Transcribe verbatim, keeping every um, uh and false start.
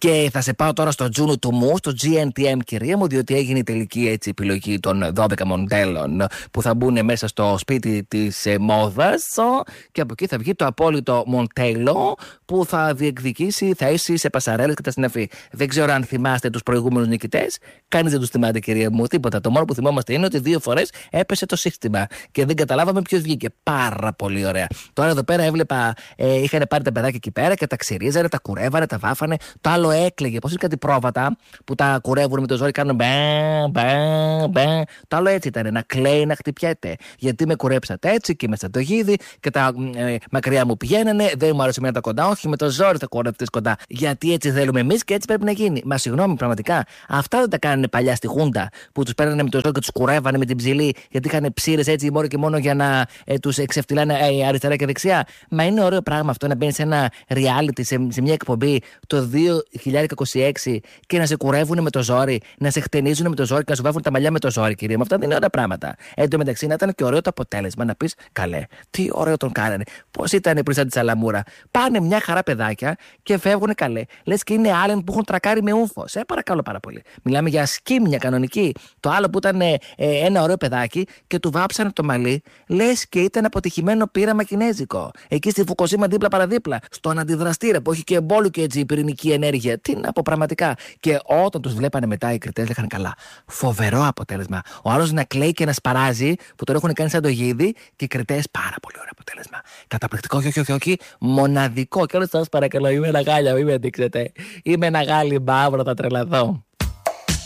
Και θα σε πάω τώρα στο Juno του Μου, στο τζι εν τι εμ, κυρία μου, διότι έγινε η τελική έτσι, επιλογή των δώδεκα μοντέλων που θα μπουν μέσα στο σπίτι της ε, μόδας. Και από εκεί θα βγει το απόλυτο μοντέλο που θα διεκδικήσει θέση σε πασαρέλες και τα συναφή. Δεν ξέρω αν θυμάστε τους προηγούμενους νικητές. Κανείς δεν τους θυμάται, κυρία μου, τίποτα. Το μόνο που θυμόμαστε είναι ότι δύο φορές έπεσε το σύστημα και δεν καταλάβαμε ποιος βγήκε. Πάρα πολύ ωραία. Τώρα εδώ πέρα έβλεπα, ε, είχαν πάρει τα παιδάκια εκεί πέρα και τα ξυρίζανε, τα κουρεύανε, τα βάφανε. Το άλλο έκλαιγε. Πώς είναι κάτι πρόβατα που τα κουρεύουν με το ζόρι, κάνουν μπε, μπε, μπε. Το άλλο έτσι ήταν, να κλαίει, να χτυπιέται. Γιατί με κουρέψατε έτσι και με στα το γίδι και τα ε, μακριά μου πηγαίνανε. Δεν μου άρεσε εμένα τα κοντά. Όχι, με το ζόρι θα κουρεύτε κοντά. Γιατί έτσι θέλουμε εμείς και έτσι πρέπει να γίνει. Μα συγγνώμη, πραγματικά. Αυτά δεν τα κάνανε παλιά στη Χούντα που τους παίρνανε με το ζόρι και τους κουρεύανε με την ψηλή γιατί είχαν ψήρες έτσι μόνο και μόνο για να ε, τους εξεφτυλάνε ε, αριστερά και δεξιά. Μα είναι ωραίο πράγμα αυτό να μπαίνει σε ένα reality, σε, σε μια εκπομπή το δύο χιλιάδες είκοσι έξι και να σε κουρεύουν με το ζόρι, να σε χτενίζουν με το ζόρι και να σου βάφουν τα μαλλιά με το ζόρι, κυρία μου. Αυτά δεν είναι ωραία πράγματα. Εν τω μεταξύ, να ήταν και ωραίο το αποτέλεσμα. Να πει καλέ, τι ωραίο τον κάνανε. Πώς ήταν πριν σαν τη Σαλαμούρα. Πάνε μια χαρά παιδάκια και φεύγουν καλέ. Λες και είναι άλλοι που έχουν τρακάρει με ούφο. Σε παρακαλώ πάρα πολύ. Μιλάμε για σκήμια κανονική. Το άλλο που ήταν ε, ε, ένα ωραίο παιδάκι και του βάψανε το μαλλί, λες και ήταν αποτυχημένο πείραμα κινέζικο. Εκεί στη Φουκοσίμα δίπλα παραδίπλα. Στον αντιδραστήρα που έχει και εμπόλικη έτσι η πυρηνική ενέργεια. Τι να πω πραγματικά. Και όταν τους βλέπανε μετά οι κριτές λέγανε καλά. Φοβερό αποτέλεσμα. Ο άλλος να κλαίει και να σπαράζει που τον έχουν κάνει σαν το γίδι και οι κριτές πάρα πολύ ωραίο αποτέλεσμα. Καταπληκτικό, όχι, όχι, όχι, όχι. Μοναδικό. Και όλες σας παρακαλώ, είμαι ένα γάλια, μην με δείξετε. Είμαι ένα γάλι μαύρο, θα τρελαθώ.